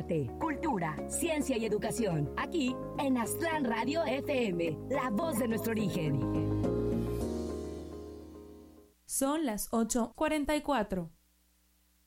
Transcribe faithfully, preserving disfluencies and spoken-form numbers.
arte, cultura, ciencia y educación. Aquí en Aztlán Radio F M, la voz de nuestro origen. Son las ocho cuarenta y cuatro.